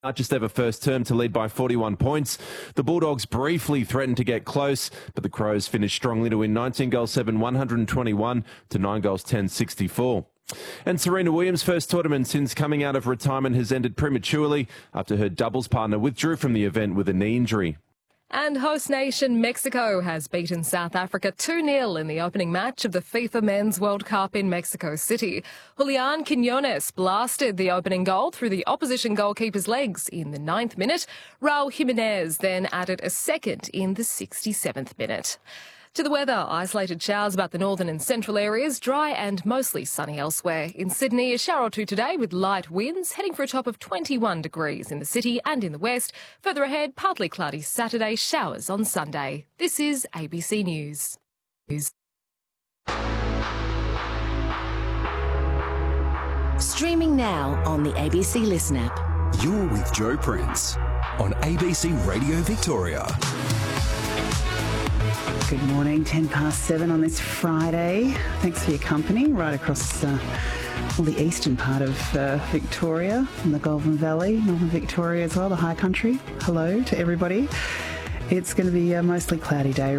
Largest ever first term to lead by 41 points. The Bulldogs briefly threatened to get close, but the Crows finished strongly to win 19 goals 7, 121 to 9 goals 10, 64. And Serena Williams' first tournament since coming out of retirement has ended prematurely after her doubles partner withdrew from the event with a knee injury. And host nation Mexico has beaten South Africa 2-0 in the opening match of the FIFA Men's World Cup in Mexico City. Julian Quiñones blasted the opening goal through the opposition goalkeeper's legs in the 9th minute. Raul Jimenez then added a second in the 67th minute. To the weather, isolated showers about the northern and central areas, dry and mostly sunny elsewhere. In Sydney, a shower or two today with light winds, heading for a top of 21 degrees in the city and in the west. Further ahead, partly cloudy Saturday, showers on Sunday. This is ABC News. Streaming now on the ABC Listen app. You're with Joe Prince on ABC Radio Victoria. Good morning, 7:10 on this Friday. Thanks for your company right across the eastern part of Victoria and the Goulburn Valley, northern Victoria as well, the high country. Hello to everybody. It's going to be a mostly cloudy day.